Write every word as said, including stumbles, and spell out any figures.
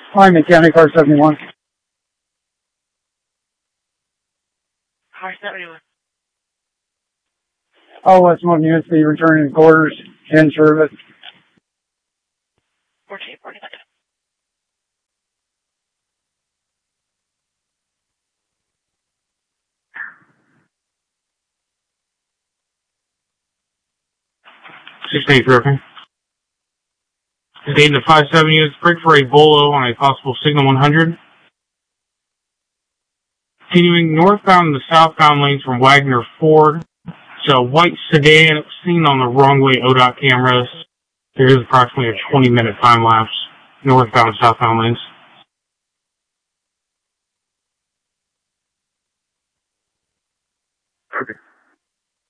Hi, mechanic, car seventy-one. Car seventy-one. Oh, West one units be returning quarters in service. fourteen forty-one. six eight three. Data five seven units, break for a Bolo on a possible signal one hundred. Continuing northbound to southbound lanes from Wagner Ford. It's a white sedan seen on the wrong way O D O T cameras. There is approximately a twenty minute time lapse northbound southbound lanes.